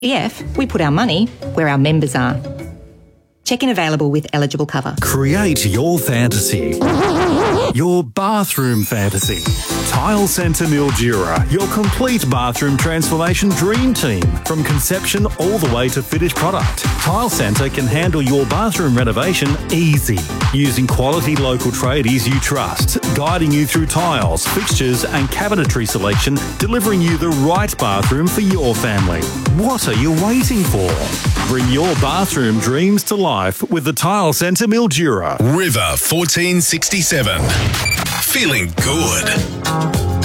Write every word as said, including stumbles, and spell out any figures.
E F, we put our money where our members are. Check-in available with eligible cover. Create your fantasy. Your bathroom fantasy. Tile Centre Mildura, your complete bathroom transformation dream team. From conception all the way to finished product, Tile Centre can handle your bathroom renovation easy. Using quality local tradies you trust, guiding you through tiles, fixtures and cabinetry selection, delivering you the right bathroom for your family. What are you waiting for? Bring your bathroom dreams to life with the Tile Centre Mildura. River fourteen sixty-seven. Feeling good.